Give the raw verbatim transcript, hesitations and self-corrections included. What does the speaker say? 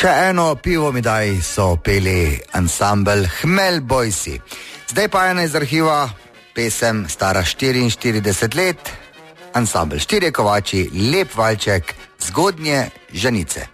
Še eno pivo mi daj, so peli ansambel Hmel Boysi. Zdaj pa ena iz arhiva, pesem stara štiriinštirideset let, ansambel Štirje kovači, Lep valček, Zgodnje ženice.